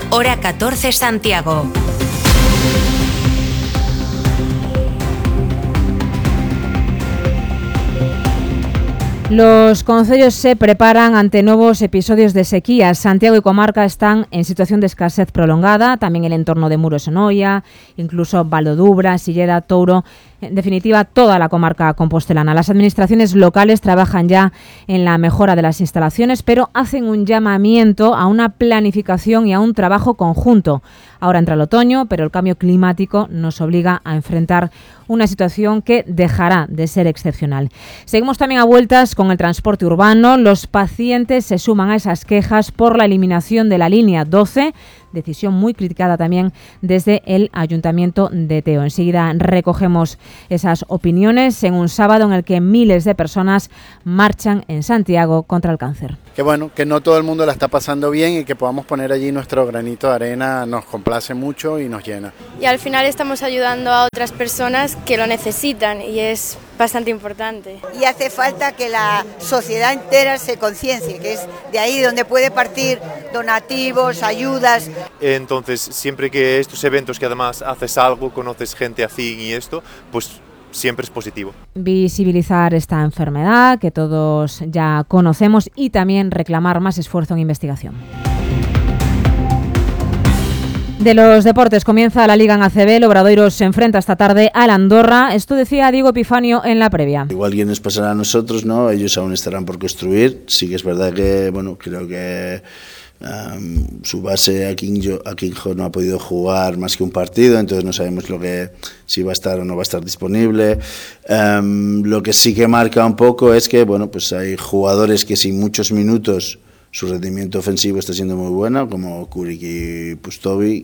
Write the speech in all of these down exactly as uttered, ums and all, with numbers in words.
hora catorce Santiago. Los concellos se preparan ante nuevos episodios de sequía. Santiago y comarca están en situación de escasez prolongada, también el entorno de Muros en Oia, incluso Valdodubra, Silleda, Touro, en definitiva toda la comarca compostelana. Las administraciones locales trabajan ya en la mejora de las instalaciones, pero hacen un llamamiento a una planificación y a un trabajo conjunto. Ahora entra el otoño, pero el cambio climático nos obliga a enfrentar una situación que dejará de ser excepcional. Seguimos también a vueltas con el transporte urbano. Los pacientes se suman a esas quejas por la eliminación de la línea doce, decisión muy criticada también desde el Ayuntamiento de Teo. Enseguida recogemos esas opiniones en un sábado en el que miles de personas marchan en Santiago contra el cáncer. Que bueno, que no todo el mundo la está pasando bien y que podamos poner allí nuestro granito de arena nos complace mucho y nos llena. Y al final estamos ayudando a otras personas que lo necesitan y es bastante importante. Y hace falta que la sociedad entera se conciencie, que es de ahí donde puede partir donativos, ayudas. Entonces, siempre que estos eventos que además haces algo, conoces gente afín y esto, pues siempre es positivo. Visibilizar esta enfermedad que todos ya conocemos y también reclamar más esfuerzo en investigación. De los deportes, comienza la Liga en A C B, el Obradoiro se enfrenta esta tarde al Andorra. Esto decía Diego Epifanio en la previa. Igual que nos pasará a nosotros, ¿no? Ellos aún estarán por construir. Sí que es verdad que, bueno, creo que um, su base Akinjo, Akinjo no ha podido jugar más que un partido, entonces no sabemos lo que si va a estar o no va a estar disponible. Um, lo que sí que marca un poco es que, bueno, pues hay jugadores que sin muchos minutos su rendimiento ofensivo está siendo muy bueno, como Kurik y Pustovi.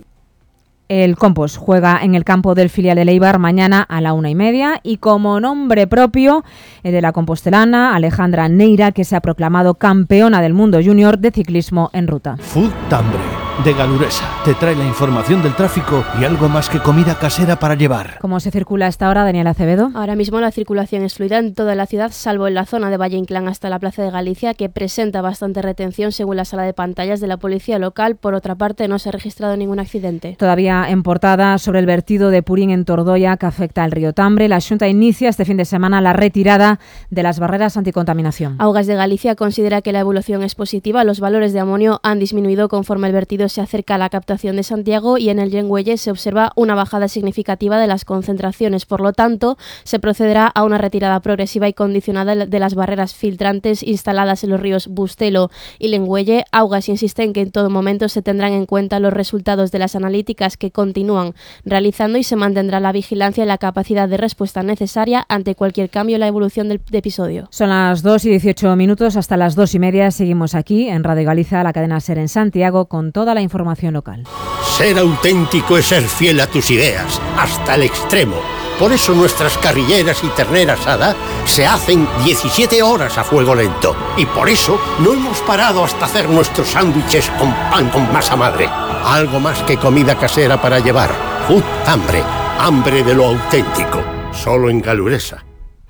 El Compos juega en el campo del filial de Eibar mañana a la una y media y como nombre propio el de la compostelana Alejandra Neira, que se ha proclamado campeona del mundo junior de ciclismo en ruta. Food Tambre, de Galuresa, te trae la información del tráfico y algo más que comida casera para llevar. ¿Cómo se circula a esta hora, Daniel Acevedo? Ahora mismo la circulación es fluida en toda la ciudad, salvo en la zona de Valle Inclán hasta la Plaza de Galicia, que presenta bastante retención según la sala de pantallas de la policía local. Por otra parte, no se ha registrado ningún accidente. Todavía en portada sobre el vertido de Purín en Tordoia que afecta al río Tambre. La Xunta inicia este fin de semana la retirada de las barreras anticontaminación. Augas de Galicia considera que la evolución es positiva. Los valores de amonio han disminuido conforme el vertido se acerca a la captación de Santiago y en el Llenguelle se observa una bajada significativa de las concentraciones. Por lo tanto, se procederá a una retirada progresiva y condicionada de las barreras filtrantes instaladas en los ríos Bustelo y Llenguelle. Augas insiste en que en todo momento se tendrán en cuenta los resultados de las analíticas que continúan realizando y se mantendrá la vigilancia y la capacidad de respuesta necesaria ante cualquier cambio en la evolución del episodio. Son las dos y dieciocho minutos, hasta las dos y media seguimos aquí en Radio Galicia, la cadena SER en Santiago, con toda la información local. Ser auténtico es ser fiel a tus ideas, hasta el extremo. Por eso nuestras carrilleras y ternera asada se hacen diecisiete horas a fuego lento. Y por eso no hemos parado hasta hacer nuestros sándwiches con pan con masa madre. Algo más que comida casera para llevar. Food Hambre, hambre de lo auténtico. Solo en Galuresa.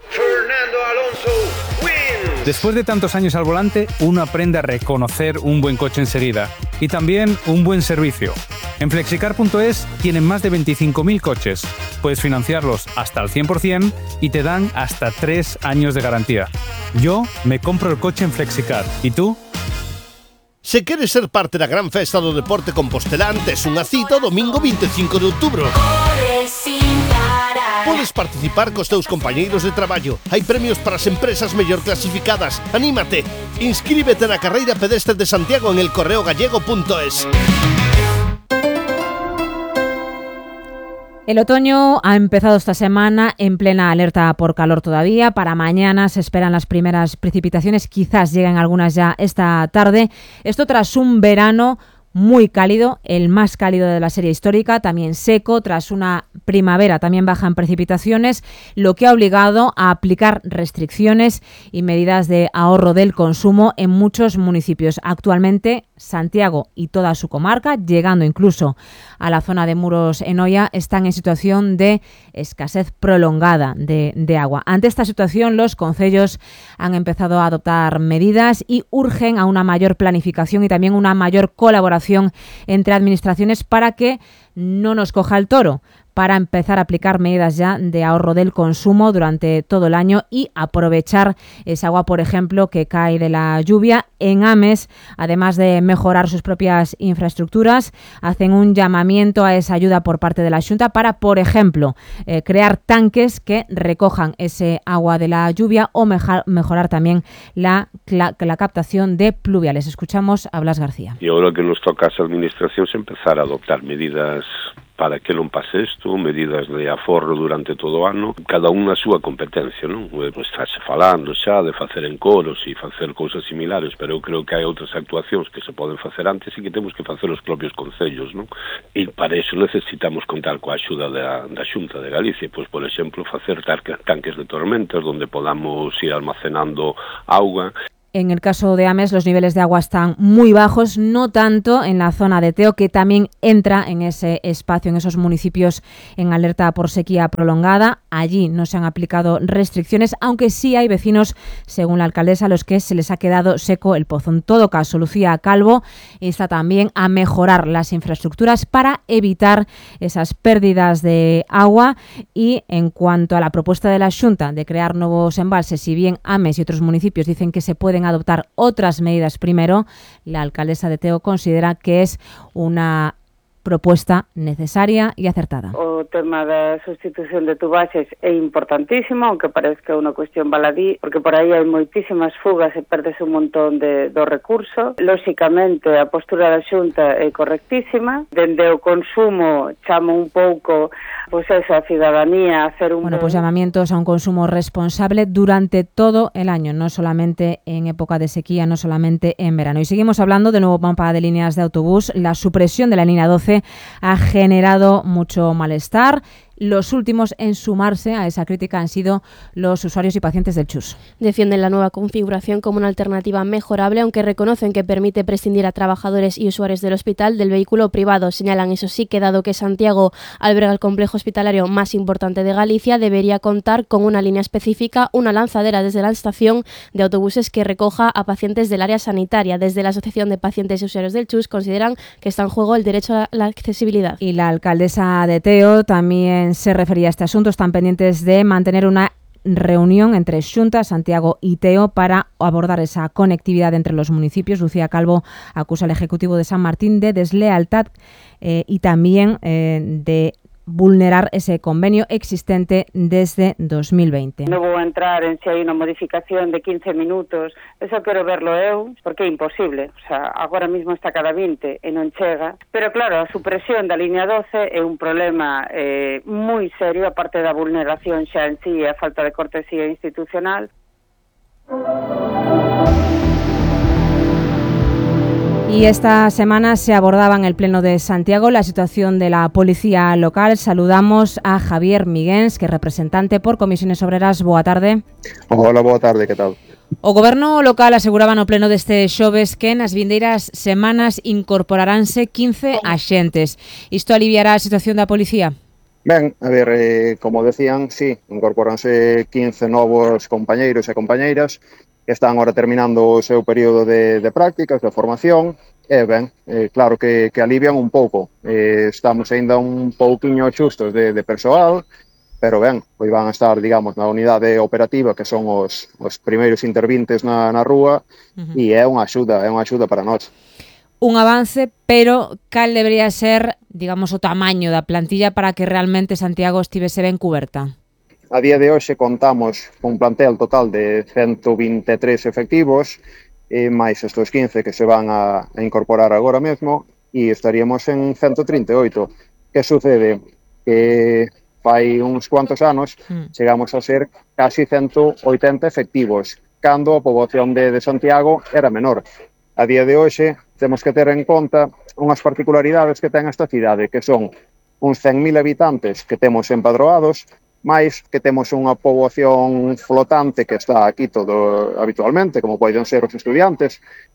Después de tantos años al volante, uno aprende a reconocer un buen coche enseguida y también un buen servicio. En flexicar punto es tienen más de veinticinco mil coches. Puedes financiarlos hasta el cien por ciento y te dan hasta tres años de garantía. Yo me compro el coche en Flexicar. ¿Y tú? Se queres ser parte da gran festa do deporte compostelán, tes unha cita o domingo veinticinco de outubro. Podes participar cos teus compañeiros de traballo. Hai premios para as empresas mellor clasificadas. Anímate. Inscríbete na carreira pedestre de Santiago en el correo gallego punto es. El otoño ha empezado esta semana en plena alerta por calor todavía. Para mañana se esperan las primeras precipitaciones, quizás lleguen algunas ya esta tarde. Esto tras un verano muy cálido, el más cálido de la serie histórica, también seco, tras una primavera también baja en precipitaciones, lo que ha obligado a aplicar restricciones y medidas de ahorro del consumo en muchos municipios. Actualmente Santiago y toda su comarca, llegando incluso a la zona de Muros en Oia, están en situación de escasez prolongada de, de agua. Ante esta situación, los concellos han empezado a adoptar medidas y urgen a una mayor planificación y también una mayor colaboración entre administraciones para que no nos coja el toro, para empezar a aplicar medidas ya de ahorro del consumo durante todo el año y aprovechar esa agua, por ejemplo, que cae de la lluvia. En Ames, además de mejorar sus propias infraestructuras, hacen un llamamiento a esa ayuda por parte de la Xunta para, por ejemplo, eh, crear tanques que recojan ese agua de la lluvia o mejor, mejorar también la, la, la captación de pluviales. Escuchamos a Blas García. Y ahora que nos toca a esa administración es empezar a adoptar medidas para que non pase isto, medidas de aforro durante todo o ano, cada un na súa competencia, non? Estáse falando xa de facer encoros e facer cousas similares, pero eu creo que hai outras actuacións que se poden facer antes e que temos que facer os propios concellos, non? E para iso necesitamos contar coa axuda da, da Xunta de Galicia, pois, por exemplo, facer tanques de tormentas onde podamos ir almacenando auga. En el caso de Ames, los niveles de agua están muy bajos, no tanto en la zona de Teo, que también entra en ese espacio, en esos municipios en alerta por sequía prolongada. Allí no se han aplicado restricciones, aunque sí hay vecinos, según la alcaldesa, a los que se les ha quedado seco el pozo. En todo caso, Lucía Calvo insta también a mejorar las infraestructuras para evitar esas pérdidas de agua. Y en cuanto a la propuesta de la Xunta de crear nuevos embalses, si bien Ames y otros municipios dicen que se pueden adoptar otras medidas primero, la alcaldesa de Teo considera que es una propuesta necesaria y acertada. O tema da sustitución de tubaxes é importantísimo, aunque parezca unha cuestión baladí, porque por aí hai moitísimas fugas e perdese un montón de, do recurso. Lóxicamente, a postura da Xunta é correctísima. Dende o consumo chamo un pouco pois esa cidadanía a hacer un... Bueno, pues llamamientos a un consumo responsable durante todo el año, no solamente en época de sequía, no solamente en verano. Y seguimos hablando del nuevo mapa de líneas de autobús. La supresión de la línea doce ha generado mucho malestar. Los últimos en sumarse a esa crítica han sido los usuarios y pacientes del Chus. Defienden la nueva configuración como una alternativa mejorable, aunque reconocen que permite prescindir a trabajadores y usuarios del hospital del vehículo privado. Señalan, eso sí, que dado que Santiago alberga el complejo hospitalario más importante de Galicia, debería contar con una línea específica, una lanzadera desde la estación de autobuses que recoja a pacientes del área sanitaria. Desde la Asociación de Pacientes y Usuarios del Chus consideran que está en juego el derecho a la accesibilidad. Y la alcaldesa de Teo también se refería a este asunto. Están pendientes de mantener una reunión entre Xunta, Santiago y Teo para abordar esa conectividad entre los municipios. Lucía Calvo acusa al Ejecutivo de San Martín de deslealtad eh, y también eh, de vulnerar ese convenio existente desde dos mil veinte. Non vou entrar en se hai unha modificación de quince minutos, eso quero verlo eu, porque é imposible, o sea, agora mesmo está cada vinte e non chega, pero claro, a supresión da línea doce é un problema eh, moi serio, aparte da vulneración xa en sí e a falta de cortesía institucional. Y esta semana se abordaba en el Pleno de Santiago la situación de la policía local. Saludamos a Javier Miguens, que é representante por Comisiones Obreras. Boa tarde. Hola, boa tarde, que tal? O Goberno local aseguraba no Pleno deste xoves que nas vindeiras semanas incorporaranse quince axentes. Isto aliviará a situación da policía? Ben, a ver, eh, como decían, sí, incorporanse quince novos compañeiros e compañeiras que están ahora terminando o seu período de, de prácticas, de formación, e ben, eh, claro que, que alivian un pouco. Eh, estamos ainda un pouquiño xustos de, de persoal, pero ben, pois van a estar, digamos, na unidade operativa, que son os, os primeiros intervintes na, na rúa, uh-huh. E é unha axuda, é unha axuda para nós. Un avance, pero cal debería ser, digamos, o tamaño da plantilla para que realmente Santiago estivese ben cuberta? A día de hoxe contamos con un plantel total de ciento vinte e tres efectivos, e máis estes quince que se van a, a incorporar agora mesmo, e estaríamos en ciento trinta e oito. Que sucede? Que fai uns cuantos anos mm. chegamos a ser casi ciento oitenta efectivos, cando a poboación de, de Santiago era menor. A día de hoxe temos que ter en conta unhas particularidades que ten esta cidade, que son uns cen mil habitantes que temos empadroados, máis que temos unha poboación flotante que está aquí todo habitualmente, como poden ser os estudiantes,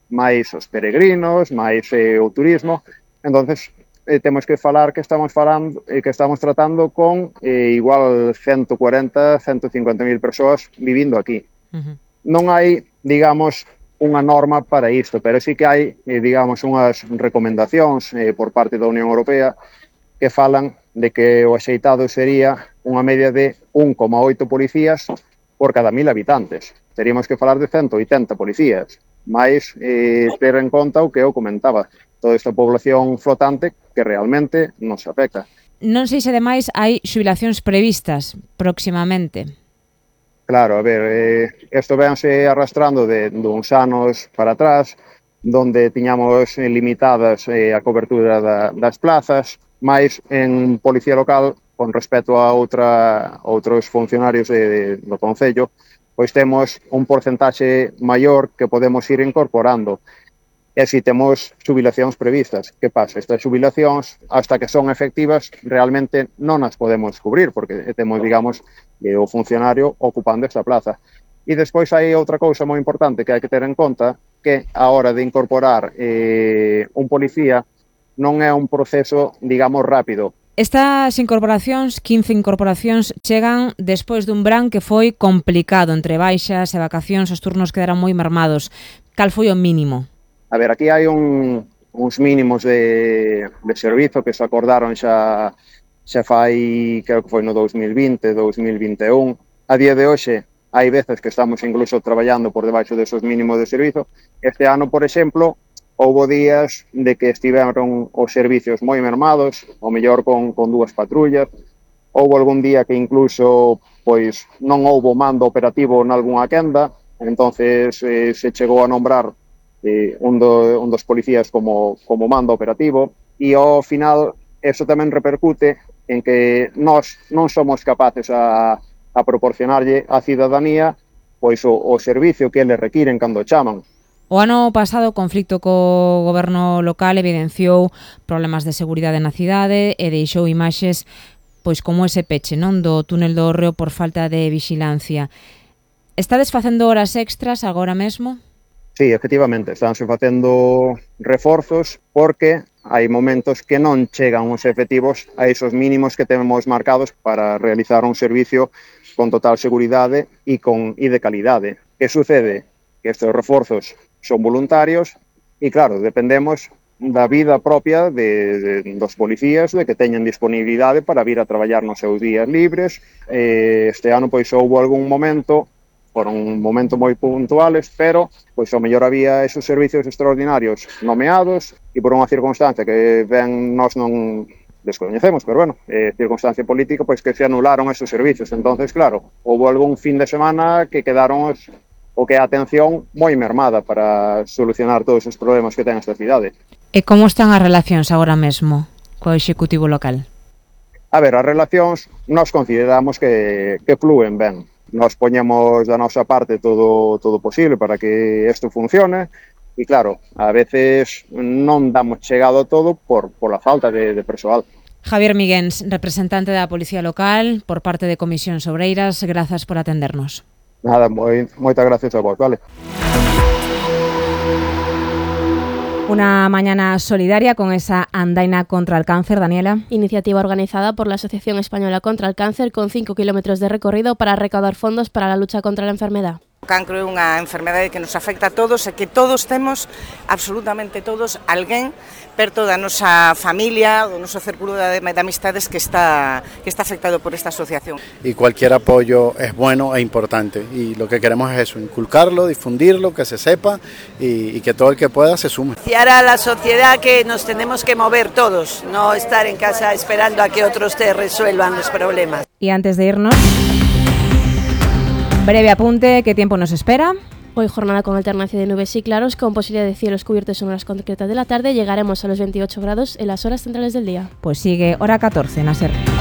máis os peregrinos, máis eh, o turismo. Entonces, eh, temos que falar que estamos falando eh, que estamos tratando con eh, igual ciento cuarenta, ciento cincuenta mil persoas vivindo aquí. Uh-huh. Non hai, digamos, unha norma para isto, pero sí que hai, eh, digamos, unhas recomendacións eh, por parte da Unión Europea que falan de que o axeitado sería unha media de un coma oito policías por cada mil habitantes. Teríamos que falar de ciento oitenta policías, máis eh, ter en conta o que eu comentaba, toda esta población flotante que realmente nos afecta. Non sei se ademais hai xubilacións previstas próximamente. Claro, a ver, eh, isto véanse arrastrando de, de uns anos para atrás, donde tiñamos eh, limitadas eh, a cobertura da, das plazas, máis en policía local, con respecto a outra, outros funcionarios de, de, do Concello, pois temos un porcentaxe maior que podemos ir incorporando. E si temos xubilacións previstas, que pasa? Estas xubilacións, hasta que son efectivas, realmente non as podemos cubrir, porque temos, digamos, o funcionario ocupando esta plaza. E despois hai outra cousa moi importante que hai que ter en conta, que a hora de incorporar eh, un policía non é un proceso, digamos, rápido. Estas incorporacións, quince incorporacións, chegan despois dun verán que foi complicado, entre baixas e vacacións, os turnos quedaron moi mermados. Cal foi o mínimo? A ver, aquí hai un, uns mínimos de, de servizo que se acordaron xa, xa fai, creo que foi no dous mil vinte, dous mil vinte e un. A día de hoxe, hai veces que estamos incluso traballando por debaixo desos mínimos de servizo. Este ano, por exemplo, houbo días de que estiveron os servicios moi mermados, o mellor con, con dúas patrullas. Houbo algún día que incluso pois non houbo mando operativo nalgúnha quenda, entonces eh, se chegou a nombrar eh, un, do, un dos policías como, como mando operativo, e ao final eso tamén repercute en que nós non somos capaces a, a proporcionarlle á cidadanía pois o, o servicio que eles requiren cando chaman. O ano pasado o conflicto co goberno local evidenciou problemas de seguridade na cidade e deixou imaxes pois como ese peche, non, do túnel do Hórreo por falta de vixilancia. Estades facendo horas extras agora mesmo? Sí, efectivamente, estánse facendo reforzos porque hai momentos que non chegan os efectivos a esos mínimos que temos marcados para realizar un servicio con total seguridade e con e de calidade. Que sucede? Que estes reforzos son voluntarios e, claro, dependemos da vida propia de, de, dos policías, de que teñan disponibilidade para vir a traballar nos seus días libres. Eh, este ano, pois, houve algún momento, foron un momento moi puntuales, pero, pois, ao mellor había esos servicios extraordinarios nomeados e por unha circunstancia que ben nós non descoñecemos, pero, bueno, eh, circunstancia política, pois, que se anularon esos servicios. Entonces, claro, houve algún fin de semana que quedaron os o que a atención moi mermada para solucionar todos os problemas que ten esta cidade. E como están as relacións agora mesmo co executivo local? A ver, as relacións nós consideramos que, que flúen ben. Nós poñemos da nosa parte todo todo posible para que isto funcione e, claro, a veces non damos chegado a todo por, por la falta de, de persoal. Javier Miguens, representante da Policía Local por parte de Comisións Obreiras, grazas por atendernos. Nada, moi, moitas gracias a vos, vale. Una mañana solidaria con esa andaina contra el cáncer, Daniela. Iniciativa organizada por la Asociación Española contra el Cáncer con cinco kilómetros de recorrido para recaudar fondos para la lucha contra la enfermedad. O cancro é unha enfermedade que nos afecta a todos e que todos temos, absolutamente todos, alguén perto da nosa familia, do noso círculo de, de amistades que está, que está afectado por esta asociación. Y cualquier apoyo es bueno e importante y lo que queremos es eso, inculcarlo, difundirlo, que se sepa y, y que todo el que pueda se sume. Y ahora la sociedad que nos tenemos que mover todos, no estar en casa esperando a que otros te resuelvan los problemas. Y antes de irnos, breve apunte, ¿qué tiempo nos espera? Hoy jornada con alternancia de nubes y claros, con posibilidad de cielos cubiertos en horas concretas de la tarde. Llegaremos a los veintiocho grados en las horas centrales del día. Pues sigue hora catorce, Nasser.